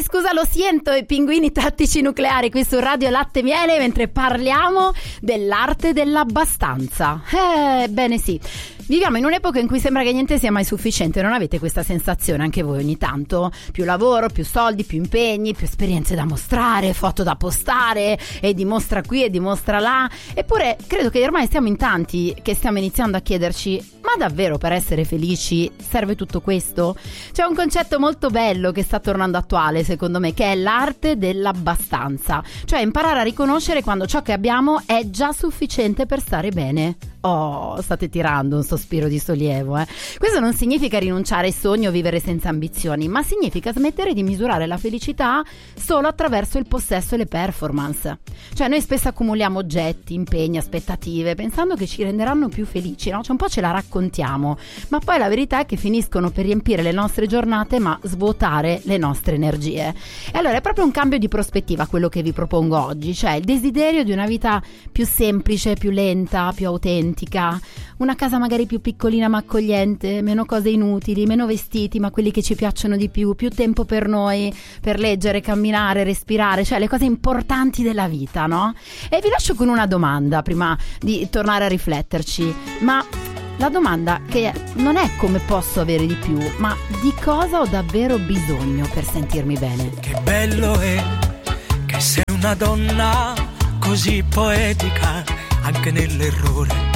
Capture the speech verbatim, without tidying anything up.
Poi scusa lo siento i pinguini tattici nucleari qui su Radio Latte Miele mentre parliamo dell'arte dell'abbastanza. Eh, bene sì. Viviamo in un'epoca in cui sembra che niente sia mai sufficiente, non avete questa sensazione anche voi ogni tanto? Più lavoro, più soldi, più impegni, più esperienze da mostrare, foto da postare e dimostra qui e dimostra là. Eppure credo che ormai siamo in tanti che stiamo iniziando a chiederci: ma davvero per essere felici serve tutto questo? C'è un concetto molto bello che sta tornando attuale secondo me, che è l'arte dell'abbastanza, cioè imparare a riconoscere quando ciò che abbiamo è già sufficiente per stare bene. Oh, state tirando un sospiro di sollievo, eh. Questo non significa rinunciare ai sogni o vivere senza ambizioni, ma significa smettere di misurare la felicità solo attraverso il possesso e le performance. Cioè noi spesso accumuliamo oggetti, impegni, aspettative, pensando che ci renderanno più felici, no? Cioè un po' ce la raccontiamo, ma poi la verità è che finiscono per riempire le nostre giornate ma svuotare le nostre energie. E allora è proprio un cambio di prospettiva quello che vi propongo oggi, cioè il desiderio di una vita più semplice, più lenta, più autentica, una casa magari più piccolina ma accogliente, meno cose inutili, meno vestiti ma quelli che ci piacciono di più, più tempo per noi, per leggere, camminare, respirare, cioè le cose importanti della vita, no? E vi lascio con una domanda prima di tornare a rifletterci, ma la domanda che non è come posso avere di più, ma di cosa ho davvero bisogno per sentirmi bene. Che bello è che sei una donna così poetica anche nell'errore.